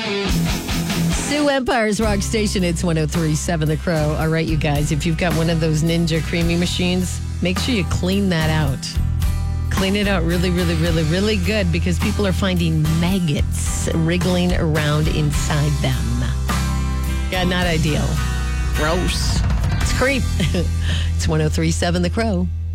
Sioux Empire's Rock Station, it's 103.7 The Crow. All right, you guys, if you've got one of those Ninja creamy machines, make sure you clean that out. Clean it out really, really, really, really good because people are finding maggots wriggling around inside them. Yeah, not ideal. Gross. It's creep. It's 103.7 The Crow.